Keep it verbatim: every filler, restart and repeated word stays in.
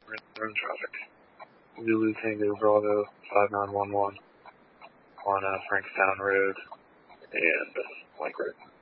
Run traffic. Zulu Tango Bravo five nine one one on uh, Frankstown Road and Blank Road.